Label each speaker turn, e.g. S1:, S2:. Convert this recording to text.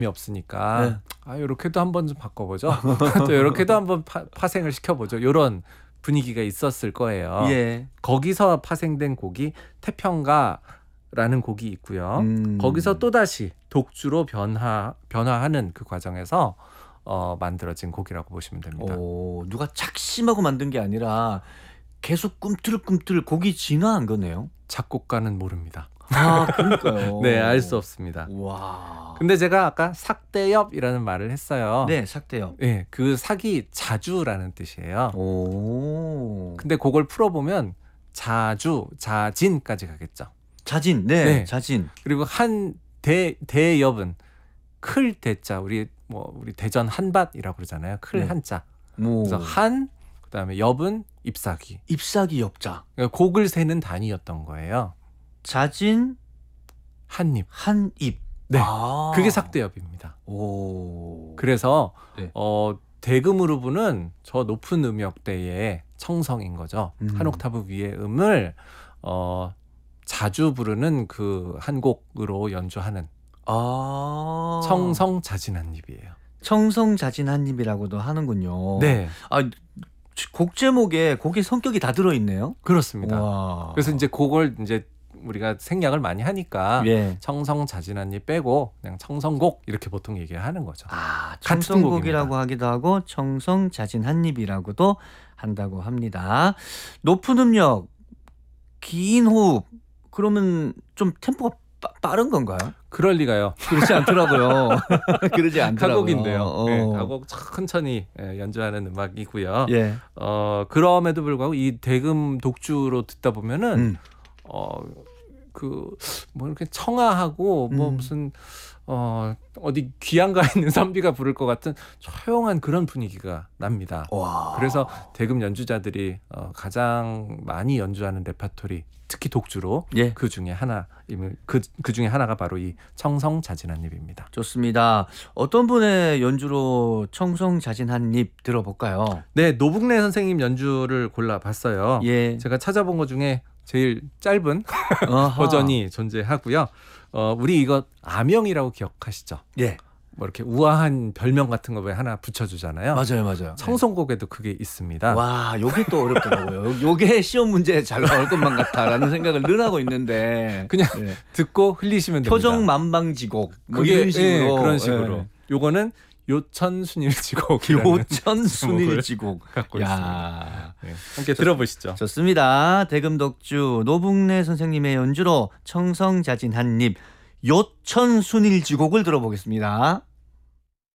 S1: 없으니까
S2: 네.
S1: 요렇게도 한번 좀 바꿔보죠. 또 요렇게도 한번 파생을 시켜보죠. 이런 분위기가 있었을 거예요.
S2: 예.
S1: 거기서 파생된 곡이 태평가라는 곡이 있고요. 거기서 또다시 독주로 변화하는 그 과정에서 만들어진 곡이라고 보시면 됩니다.
S2: 누가 작심하고 만든 게 아니라 계속 꿈틀꿈틀 곡이 진화한 거네요.
S1: 작곡가는 모릅니다.
S2: 아, 그러니까요.
S1: 네, 알 수 없습니다.
S2: 와.
S1: 근데 제가 아까 삭대엽이라는 말을 했어요.
S2: 네, 삭대요.
S1: 네, 그 삭이 자주라는 뜻이에요.
S2: 오.
S1: 근데 그걸 풀어보면 자주, 자진까지 가겠죠.
S2: 자진, 네,
S1: 네.
S2: 자진.
S1: 그리고 대엽은 클 대자, 우리 대전 한밭이라고 그러잖아요. 클
S2: 네.
S1: 한자.
S2: 오.
S1: 그래서 그다음에 엽은 잎사귀.
S2: 잎사귀 엽자.
S1: 그러니까 곡을 세는 단위였던 거예요.
S2: 자진,
S1: 한입.
S2: 한입.
S1: 네.
S2: 아.
S1: 그게 삭대엽입니다.
S2: 오.
S1: 그래서
S2: 네.
S1: 대금으로 부는 저 높은 음역대의 청성인 거죠. 한 옥타브 위의 음을 자주 부르는 그 한 곡으로 연주하는 청성자진한입이에요.
S2: 청성자진한입이라고도 하는군요.
S1: 네,
S2: 곡 제목에 곡의 성격이 다 들어있네요.
S1: 그렇습니다.
S2: 와.
S1: 그래서 이제 그걸 이제 우리가 생략을 많이 하니까
S2: 예.
S1: 청성자진한입 빼고 그냥 청성곡 이렇게 보통 얘기하는 거죠. 같은
S2: 청성곡이라고
S1: 곡입니다.
S2: 하기도 하고 청성자진한입이라고도 한다고 합니다. 높은 음력, 긴 호흡. 그러면 좀 템포가 빠른 건가요?
S1: 그럴 리가요.
S2: 그렇지 않더라고요. 그러지 않더라고요.
S1: 가곡인데요. 네, 가곡 천천히 연주하는 음악이고요.
S2: 예.
S1: 그럼에도 불구하고 이 대금 독주로 듣다 보면은 이렇게 청아하고 무슨 어디 귀향가 있는 선비가 부를 것 같은 조용한 그런 분위기가 납니다.
S2: 와.
S1: 그래서 대금 연주자들이 가장 많이 연주하는 레파토리, 특히 독주로
S2: 예.
S1: 그 중에 하나가 바로 이 청성자진한입니다.
S2: 좋습니다. 어떤 분의 연주로 청성자진한입 들어볼까요?
S1: 네, 노북래 선생님 연주를 골라봤어요.
S2: 예.
S1: 제가 찾아본 것 중에 제일 짧은
S2: 아하.
S1: 버전이 존재하고요. 우리 이거 아명이라고 기억하시죠?
S2: 예.
S1: 뭐 이렇게 우아한 별명 같은 거 왜 하나 붙여주잖아요.
S2: 맞아요.
S1: 청송곡에도 그게 있습니다.
S2: 와, 요게 또 어렵더라고요. 요게 시험 문제에 잘 나올 것만 같다라는 생각을 늘 하고 있는데
S1: 그냥 듣고 흘리시면 됩니다.
S2: 표정 만방지곡 뭐
S1: 그게
S2: 이런 식으로.
S1: 그런 식으로. 요거는 요천순일지곡.
S2: 요천순일지곡
S1: 갖고
S2: 야.
S1: 있습니다. 네, 함께 들어보시죠.
S2: 좋습니다. 대금독주 노북래 선생님의 연주로 청성자진한입 요천순일지곡을 들어보겠습니다.